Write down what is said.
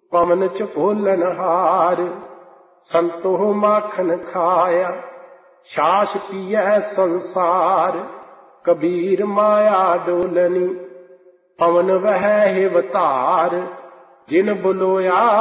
पवन च भोलनहार। संतो माखन खाया छाछ पियै संसार। कबीर माया डोलनी पवन वह हिवतार। जिन बुलोया